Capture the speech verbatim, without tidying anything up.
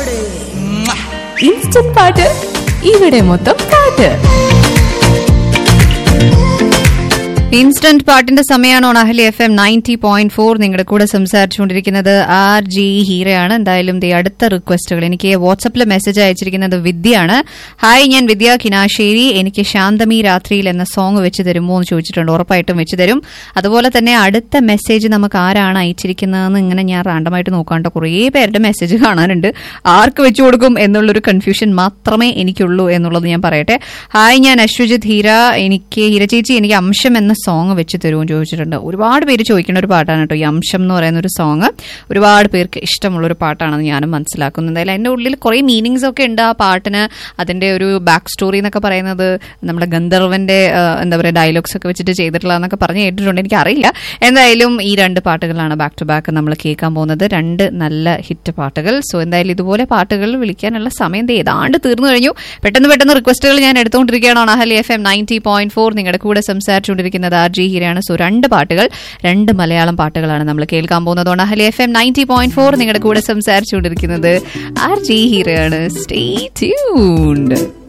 Instant പാട്ട് ഇവിടെ മൊത്തം പാട്ട്. ഇൻസ്റ്റന്റ് പാട്ടിന്റെ സമയമാണ് on അഹലി F M ninety point four. നിങ്ങളുടെ കൂടെ സംസാരിച്ചുകൊണ്ടിരിക്കുന്നത് ആർ ജി ഹീരയാണ്. എന്തായാലും ദി അടുത്ത റിക്വസ്റ്റുകൾ എനിക്ക് വാട്സപ്പിൽ മെസ്സേജ് അയച്ചിരിക്കുന്നത് വിദ്യയാണ്. ഹായ്, ഞാൻ വിദ്യ കിനാശ്ശേരി. എനിക്ക് ശാന്തമി രാത്രിയിൽ എന്ന സോങ് വെച്ച് തരുമോ എന്ന് ചോദിച്ചിട്ടുണ്ട്. ഉറപ്പായിട്ടും വെച്ച് തരും. അതുപോലെ തന്നെ അടുത്ത മെസ്സേജ് നമുക്ക് ആരാണ് അയച്ചിരിക്കുന്നതെന്ന് ഇങ്ങനെ ഞാൻ റാൻഡമായിട്ട് നോക്കാണ്ട് കുറേ പേരുടെ മെസ്സേജ് കാണാനുണ്ട്. ആർക്ക് വെച്ചു കൊടുക്കും എന്നുള്ളൊരു കൺഫ്യൂഷൻ മാത്രമേ എനിക്കുള്ളൂ എന്നുള്ളത് ഞാൻ പറയട്ടെ. ഹായ്, ഞാൻ അശ്വജിത് ഹീര. എനിക്ക് ഹീര ചേച്ചി എനിക്ക് അംശം എന്ന സോങ് വെച്ച് തരുമെന്ന് ചോദിച്ചിട്ടുണ്ട്. ഒരുപാട് പേര് ചോദിക്കുന്ന ഒരു പാട്ടാണ് കേട്ടോ ഈ അംശം എന്ന് പറയുന്ന ഒരു സോങ്. ഒരുപാട് പേർക്ക് ഇഷ്ടമുള്ള ഒരു പാട്ടാണെന്ന് ഞാനും മനസ്സിലാക്കുന്നു. എന്തായാലും അതിൻ്റെ ഉള്ളിൽ കുറേ മീനിങ്സ് ഒക്കെ ഉണ്ട് ആ പാട്ടിന്. അതിൻ്റെ ഒരു ബാക്ക് സ്റ്റോറി എന്നൊക്കെ പറയുന്നത് നമ്മുടെ ഗന്ധർവന്റെ എന്താ പറയുക ഡയലോഗ്സ് ഒക്കെ വെച്ചിട്ട് ചെയ്തിട്ടുള്ള എന്നൊക്കെ പറഞ്ഞ് കേട്ടിട്ടുണ്ട്. എനിക്കറിയില്ല. എന്തായാലും ഈ രണ്ട് പാട്ടുകളാണ് ബാക്ക് ടു ബാക്ക് നമ്മൾ കേൾക്കാൻ പോകുന്നത്. രണ്ട് നല്ല ഹിറ്റ് പാട്ടുകൾ. സോ എന്തായാലും ഇതുപോലെ പാട്ടുകൾ വിളിക്കാനുള്ള സമയം ഏതാണ്ട് തീർന്നു കഴിഞ്ഞു. പെട്ടെന്ന് പെട്ടെന്ന് റിക്വസ്റ്റുകൾ ഞാൻ എടുത്തുകൊണ്ടിരിക്കുകയാണ്. അഹലി F M ninety point four നിങ്ങളുടെ കൂടെ സംസാരിച്ചുകൊണ്ടിരിക്കുന്നത് ആർ ജി ഹീരയാണ്. സോ രണ്ട് പാട്ടുകൾ, രണ്ട് മലയാളം പാട്ടുകളാണ് നമ്മൾ കേൾക്കാൻ പോകുന്നത്. അഹലി F M ninety point four നിങ്ങളുടെ കൂടെ സംസാരിച്ചുകൊണ്ടിരിക്കുന്നത് ആർ ജി ഹീരയാണ്. Stay tuned.